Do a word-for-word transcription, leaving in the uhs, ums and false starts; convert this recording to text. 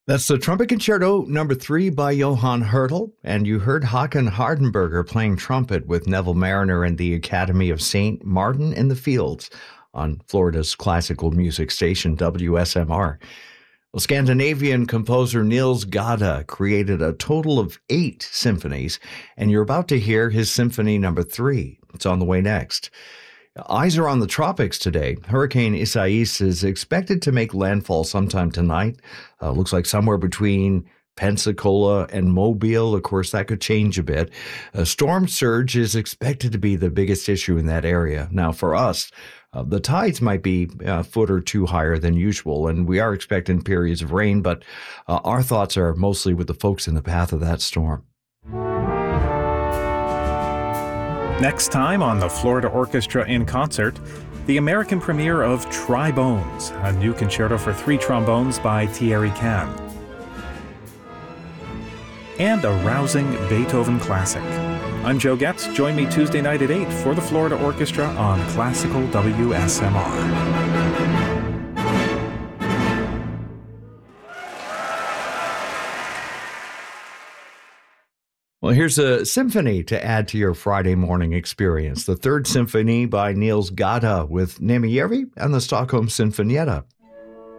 That's the Trumpet Concerto number three by Johann Hertel, and you heard Håkan Hardenberger playing trumpet with Neville Marriner and the Academy of Saint Martin in the Fields on Florida's classical music station W S M R. Well, Scandinavian composer Niels Gade created a total of eight symphonies, and you're about to hear his symphony number three. It's on the way next. Eyes are on the tropics today. Hurricane Isaias is expected to make landfall sometime tonight. Uh, looks like somewhere between Pensacola and Mobile. Of course, that could change a bit. A storm surge is expected to be the biggest issue in that area. Now, for us, uh, the tides might be a foot or two higher than usual, and we are expecting periods of rain, but uh, our thoughts are mostly with the folks in the path of that storm. Next time on the Florida Orchestra in Concert, the American premiere of Tri-Bones, a new concerto for three trombones by Thierry Kahn. And a rousing Beethoven classic. I'm Joe Getz. Join me Tuesday night at eight for the Florida Orchestra on Classical W S M R. Well, here's a symphony to add to your Friday morning experience. The Third Symphony by Niels Gade with Nemieri and the Stockholm Sinfonietta.